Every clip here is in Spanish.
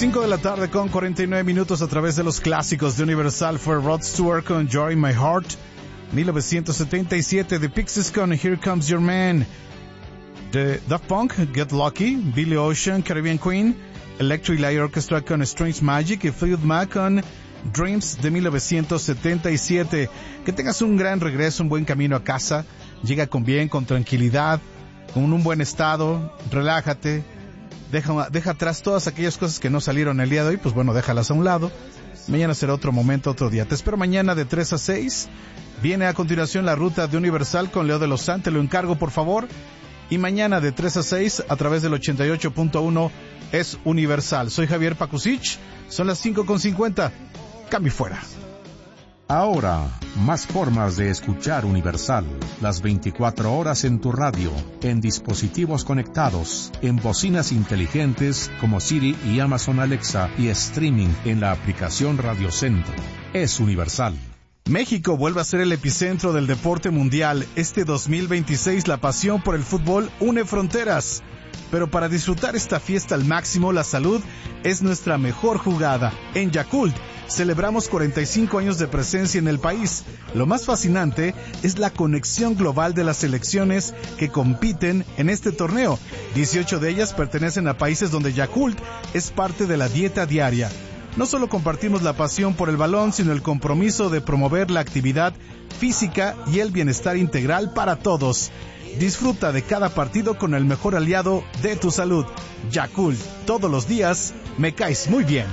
5 de la tarde con 49 minutos a través de los clásicos de Universal. Fue Rod Stewart con Joy in My Heart, 1977, The Pixies con Here Comes Your Man, The Daft Punk, Get Lucky, Billy Ocean, Caribbean Queen, Electric Light Orchestra con Strange Magic y Fleetwood Mac con Dreams de 1977. Que tengas un gran regreso, un buen camino a casa, llega con bien, con tranquilidad, con un buen estado, relájate. Deja atrás todas aquellas cosas que no salieron el día de hoy, pues bueno, déjalas a un lado. Mañana será otro momento, otro día. Te espero mañana de 3 a 6. Viene a continuación la ruta de Universal con Leo de los Santos, te lo encargo por favor. Y mañana de 3 a 6 a través del 88.1 es Universal. Soy Javier Pakusich, son las 5:50. Cambio fuera. Ahora, más formas de escuchar Universal. Las 24 horas en tu radio, en dispositivos conectados, en bocinas inteligentes como Siri y Amazon Alexa y streaming en la aplicación Radio Centro. Es Universal. México vuelve a ser el epicentro del deporte mundial. Este 2026 la pasión por el fútbol une fronteras. Pero para disfrutar esta fiesta al máximo, la salud es nuestra mejor jugada. En Yakult celebramos 45 años de presencia en el país. Lo más fascinante es la conexión global de las selecciones que compiten en este torneo. 18 de ellas pertenecen a países donde Yakult es parte de la dieta diaria. No solo compartimos la pasión por el balón, sino el compromiso de promover la actividad física y el bienestar integral para todos. Disfruta de cada partido con el mejor aliado de tu salud. Yakult, todos los días me caes muy bien.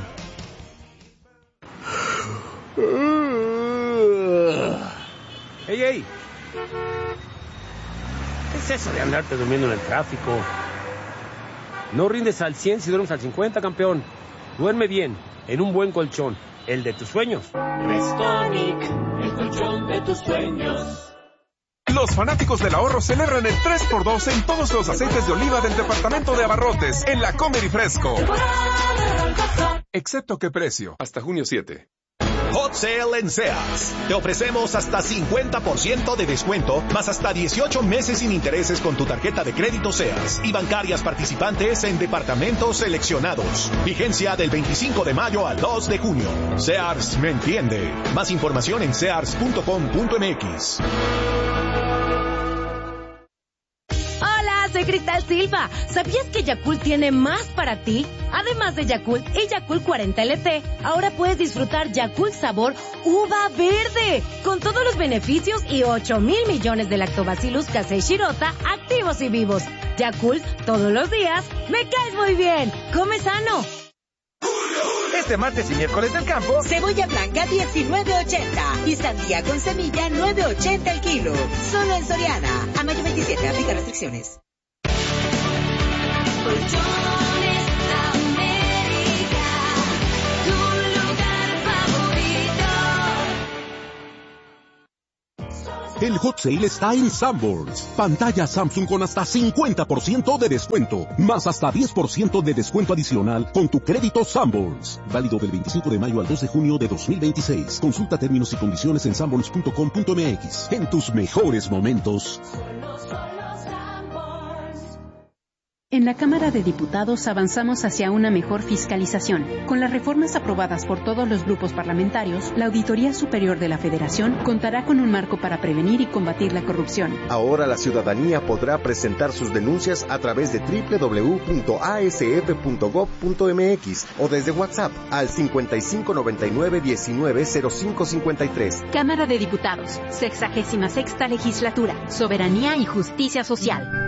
¡Ey! ¿Qué es eso de andarte durmiendo en el tráfico? No rindes al 100 si duermes al 50, campeón. Duerme bien, en un buen colchón, el de tus sueños. Restonic, el colchón de tus sueños. Los fanáticos del ahorro celebran el 3x2 en todos los aceites de oliva del departamento de abarrotes en la Comer y Fresco. Excepto qué precio, hasta junio 7. Hot Sale en Sears. Te ofrecemos hasta 50% de descuento, más hasta 18 meses sin intereses con tu tarjeta de crédito Sears y bancarias participantes en departamentos seleccionados. Vigencia del 25 de mayo al 2 de junio. Sears me entiende. Más información en sears.com.mx. Soy Cristal Silva. ¿Sabías que Yakult tiene más para ti? Además de Yakult y Yakult 40 LT, ahora puedes disfrutar Yakult sabor uva verde, con todos los beneficios y 8,000 millones de lactobacillus casei shirota activos y vivos. Yakult, todos los días, me caes muy bien. Come sano. Este martes y miércoles del campo, cebolla blanca 19.80 y sandía con semilla 9.80 el kilo. Solo en Soriana. A mayo 27, aplica restricciones. Colchones América, tu lugar favorito. El Hot Sale está en Sanborns. Pantalla Samsung con hasta 50% de descuento, más hasta 10% de descuento adicional con tu crédito Sanborns. Válido del 25 de mayo al 2 de junio de 2026. Consulta términos y condiciones en sanborns.com.mx. En tus mejores momentos. En la Cámara de Diputados avanzamos hacia una mejor fiscalización. Con las reformas aprobadas por todos los grupos parlamentarios, la Auditoría Superior de la Federación contará con un marco para prevenir y combatir la corrupción. Ahora la ciudadanía podrá presentar sus denuncias a través de www.asf.gov.mx o desde WhatsApp al 5599-190553. Cámara de Diputados, 66ª Legislatura, Soberanía y Justicia Social.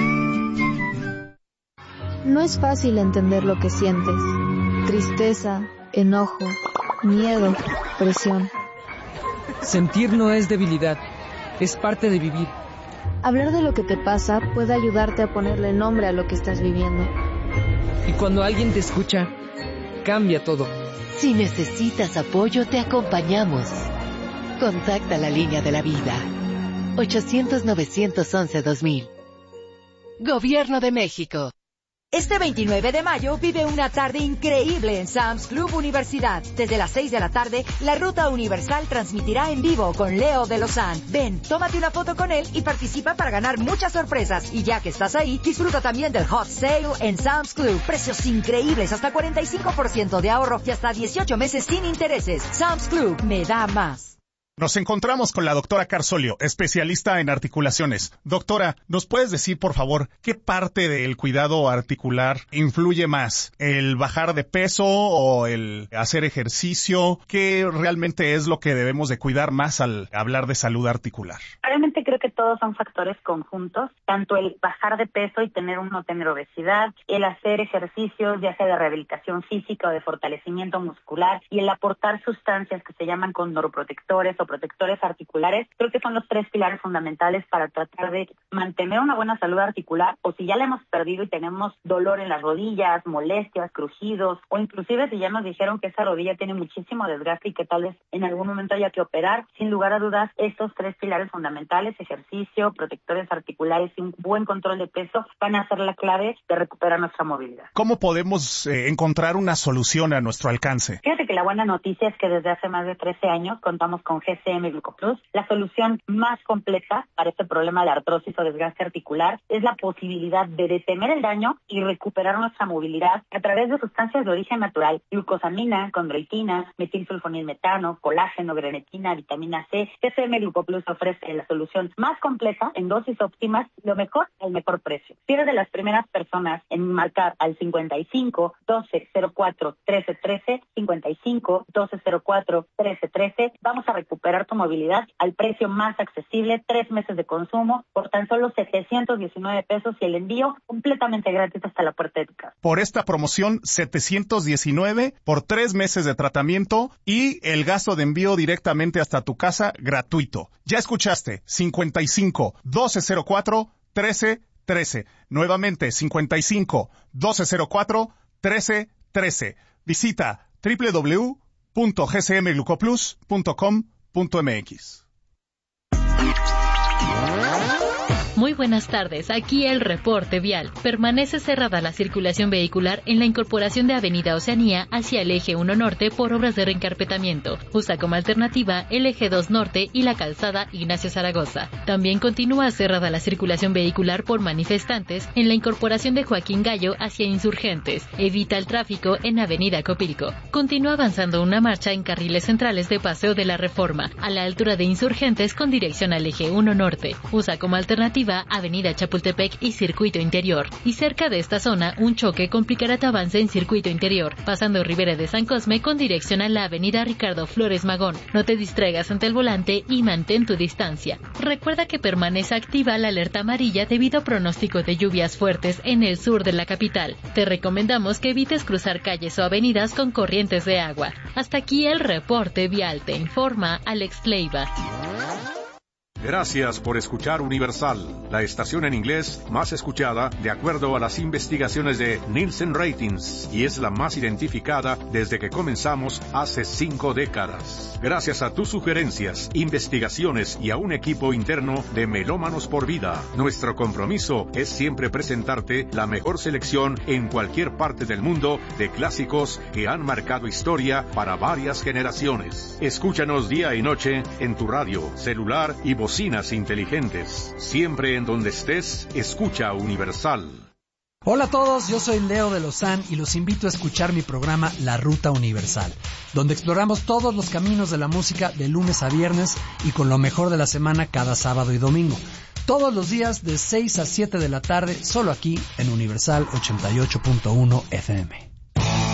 No es fácil entender lo que sientes. Tristeza, enojo, miedo, presión. Sentir no es debilidad, es parte de vivir. Hablar de lo que te pasa puede ayudarte a ponerle nombre a lo que estás viviendo. Y cuando alguien te escucha, cambia todo. Si necesitas apoyo, te acompañamos. Contacta la línea de la vida. 800-911-2000. Gobierno de México. Este 29 de mayo vive una tarde increíble en Sam's Club Universidad. Desde las 6 de la tarde, la Ruta Universal transmitirá en vivo con Leo de Lozán. Ven, tómate una foto con él y participa para ganar muchas sorpresas. Y ya que estás ahí, disfruta también del Hot Sale en Sam's Club. Precios increíbles, hasta 45% de ahorro y hasta 18 meses sin intereses. Sam's Club, me da más. Nos encontramos con la doctora Carsolio, especialista en articulaciones. Doctora, ¿nos puedes decir, por favor, qué parte del cuidado articular influye más? ¿El bajar de peso o el hacer ejercicio? ¿Qué realmente es lo que debemos de cuidar más al hablar de salud articular? Realmente creo que todos son factores conjuntos, tanto el bajar de peso y no tener obesidad, el hacer ejercicios, ya sea de rehabilitación física o de fortalecimiento muscular, y el aportar sustancias que se llaman condroprotectores o protectores articulares. Creo que son los 3 pilares fundamentales para tratar de mantener una buena salud articular, o si ya la hemos perdido y tenemos dolor en las rodillas, molestias, crujidos, o inclusive si ya nos dijeron que esa rodilla tiene muchísimo desgaste y que tal vez en algún momento haya que operar, sin lugar a dudas, estos 3 pilares fundamentales, ejercicio, protectores articulares y un buen control de peso, van a ser la clave de recuperar nuestra movilidad. ¿Cómo podemos encontrar una solución a nuestro alcance? Fíjate que la buena noticia es que desde hace más de 13 años contamos con GCM Glucoplus. La solución más completa para este problema de artrosis o desgaste articular es la posibilidad de detener el daño y recuperar nuestra movilidad a través de sustancias de origen natural: glucosamina, condroitina, metilsulfonilmetano, colágeno, grenetina, vitamina C. GCM Glucoplus ofrece la solución más completa en dosis óptimas, lo mejor al mejor precio. Si eres de las primeras personas en marcar al 55 12 04 13 13, 55 12 04 13 13, vamos a recuperar tu movilidad al precio más accesible, 3 meses de consumo por tan solo 719 pesos y el envío completamente gratis hasta la puerta de tu casa. Por esta promoción, 719 por 3 meses de tratamiento y el gasto de envío directamente hasta tu casa gratuito. Ya escuchaste, 55 1204 13 13. Nuevamente, 55 1204 13 13. Visita www.gcmglucoplus.com.mx. Muy buenas tardes, aquí el reporte vial. Permanece cerrada la circulación vehicular en la incorporación de Avenida Oceanía hacia el eje 1 Norte por obras de reencarpetamiento. Usa como alternativa el eje 2 Norte y la calzada Ignacio Zaragoza. También continúa cerrada la circulación vehicular por manifestantes en la incorporación de Joaquín Gallo hacia Insurgentes. Evita el tráfico en Avenida Copilco. Continúa avanzando una marcha en carriles centrales de Paseo de la Reforma, a la altura de Insurgentes con dirección al eje 1 Norte. Usa como alternativa Avenida Chapultepec y Circuito Interior. Y cerca de esta zona, un choque complicará tu avance en Circuito Interior, pasando Ribera de San Cosme con dirección a la Avenida Ricardo Flores Magón. No te distraigas ante el volante y mantén tu distancia. Recuerda que permanece activa la alerta amarilla debido a pronóstico de lluvias fuertes en el sur de la capital. Te recomendamos que evites cruzar calles o avenidas con corrientes de agua. Hasta aquí el reporte vial, te informa Alex Leiva. Gracias por escuchar Universal, la estación en inglés más escuchada de acuerdo a las investigaciones de Nielsen Ratings, y es la más identificada desde que comenzamos hace 5 décadas. Gracias a tus sugerencias, investigaciones y a un equipo interno de Melómanos por Vida, nuestro compromiso es siempre presentarte la mejor selección en cualquier parte del mundo de clásicos que han marcado historia para varias generaciones. Escúchanos día y noche en tu radio, celular y bocinas inteligentes. Siempre en donde estés, escucha Universal. Hola a todos, yo soy Leo de Lozán y los invito a escuchar mi programa La Ruta Universal, donde exploramos todos los caminos de la música de lunes a viernes y con lo mejor de la semana cada sábado y domingo. Todos los días de 6 a 7 de la tarde, solo aquí en Universal 88.1 FM.